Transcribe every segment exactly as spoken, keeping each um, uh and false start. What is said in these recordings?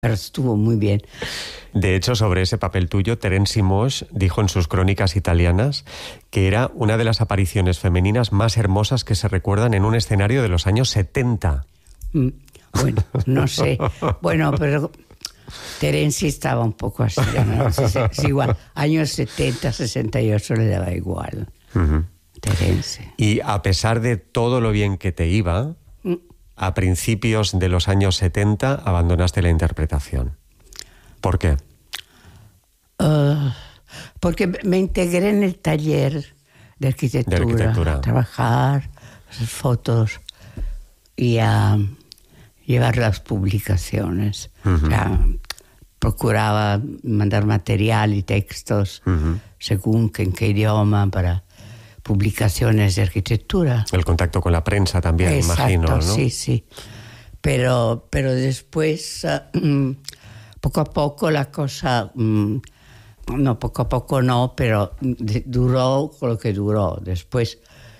pero estuvo muy bien. De hecho, sobre ese papel tuyo, Terence Moix dijo en sus crónicas italianas que era una de las apariciones femeninas más hermosas que se recuerdan en un escenario de los años setenta. Mm, bueno, no sé. Bueno, pero Terence estaba un poco así, ¿no? Es, es igual. Años setenta, sesenta y ocho le daba igual. Uh-huh. Terence. Y a pesar de todo lo bien que te iba, mm. a principios de los años setenta abandonaste la interpretación. ¿Por qué? Uh, porque me integré en el taller de arquitectura, de arquitectura. A trabajar, hacer fotos y a llevar las publicaciones. Uh-huh. O sea, procuraba mandar material y textos uh-huh. según que, en qué idioma para publicaciones de arquitectura. El contacto con la prensa también, Exacto, imagino, ¿no? Sí, sí. Pero, pero después... Uh, Poco a poco la cosa, mmm, no, poco a poco no, pero de, duró lo que duró. Después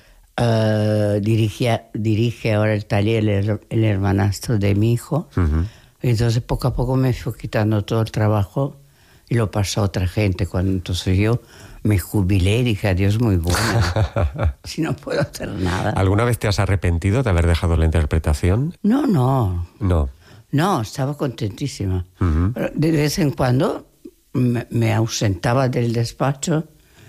uh, dirige, dirige ahora el taller el, el hermanastro de mi hijo. Uh-huh. Entonces poco a poco me fue quitando todo el trabajo y lo pasó a otra gente. Cuando entonces yo me jubilé y dije, adiós, muy bueno. Si no puedo hacer nada. ¿Alguna vez te has arrepentido de haber dejado la interpretación? No, no. No. No, estaba contentísima. Uh-huh. De vez en cuando me, me ausentaba del despacho,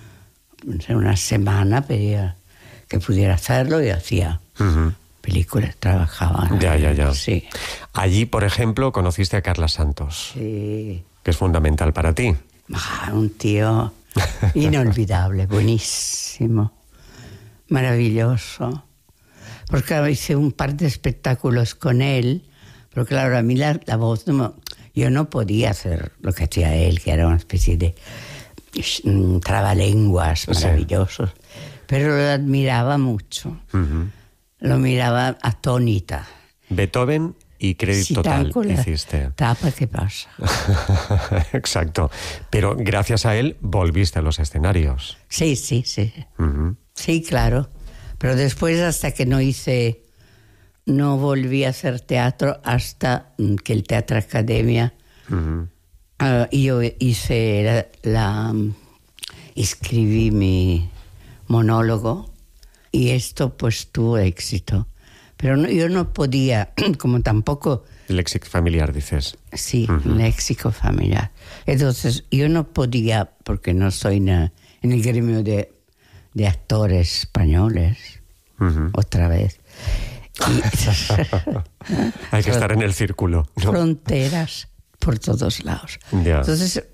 una semana pedía que pudiera hacerlo y hacía uh-huh. películas, trabajaba. Ya, ya, ya. Sí. Allí, por ejemplo, conociste a Carla Santos. Sí. Que es fundamental para ti. Ah, un tío inolvidable, buenísimo, maravilloso. Porque hice un par de espectáculos con él. Pero claro, a mí la, la voz, no, yo no podía hacer lo que hacía él, que era una especie de um, trabalenguas maravillosos. Sí. Pero lo admiraba mucho. Uh-huh. Lo miraba atónita. Beethoven y Crédit sí, Total hiciste. Tapa, ¿qué pasa? Exacto. Pero gracias a él volviste a los escenarios. Sí, sí, sí. Uh-huh. Sí, claro. Pero después, hasta que no hice... No volví a hacer teatro hasta que el Teatro Academia uh-huh. uh, y yo hice la, la escribí mi monólogo y esto pues tuvo éxito, pero no, yo no podía, como tampoco léxico familiar, dices. Sí, uh-huh. léxico familiar. Entonces yo no podía, porque no soy na, en el gremio de, de actores españoles uh-huh. otra vez. Y, hay que estar en el círculo, ¿no? Fronteras por todos lados. Yeah. Entonces,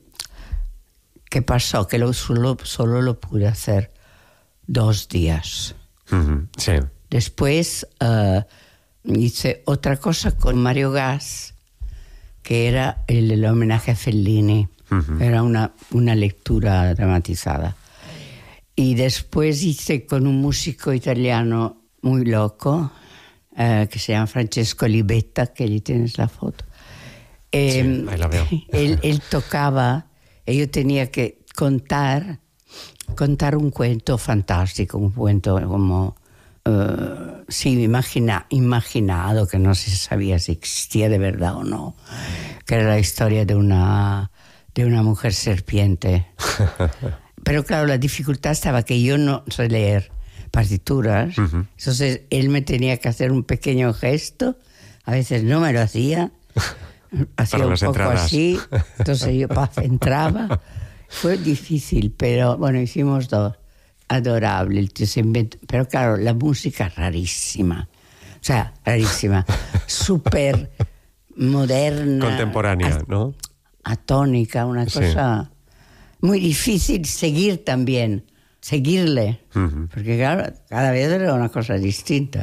¿qué pasó? Que lo, solo, solo lo pude hacer dos días. Uh-huh. Sí. Después uh, hice otra cosa con Mario Gas, que era el, el homenaje a Fellini. Uh-huh. Era una, una lectura dramatizada. Y después hice con un músico italiano muy loco, eh, que se llama Francesco Libetta, que allí tienes la foto. Eh, sí, ahí la veo. Él, él tocaba, y yo tenía que contar, contar un cuento fantástico, un cuento como, uh, sí, imagina, imaginado, que no se sabía si existía de verdad o no, que era la historia de una, de una mujer serpiente. Pero claro, la dificultad estaba que yo no sé leer partituras, uh-huh. entonces él me tenía que hacer un pequeño gesto, a veces no me lo hacía, hacía un poco entradas. Así, entonces yo paf, entraba, fue difícil, pero bueno, hicimos dos, adorable, el tío se inventó, pero claro, la música rarísima, o sea, rarísima, súper moderna, contemporánea, at- ¿no? Atónica, una cosa sí. muy difícil seguir también. Seguirle, uh-huh. porque claro, cada vez era una cosa distinta.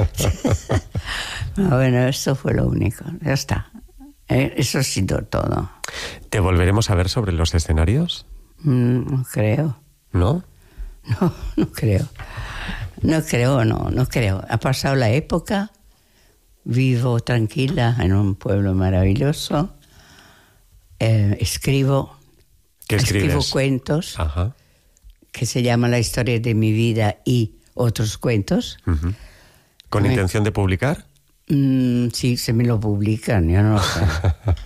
Bueno, eso fue lo único, ya está. Eso ha sido todo. ¿Te volveremos a ver sobre los escenarios? Mm, no creo. ¿No? No, no creo. No creo, no, no creo. Ha pasado la época, vivo tranquila en un pueblo maravilloso, eh, escribo, ¿Qué escribes? Escribo cuentos. Ajá. Que se llama La historia de mi vida y otros cuentos. Uh-huh. ¿Con me... intención de publicar? Mm, sí, se me lo publican, yo no lo sé.